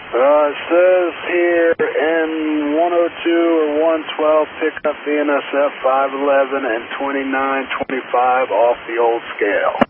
It says here in 102 or 112, pick up the NSF 511 and 2925 off the old scale.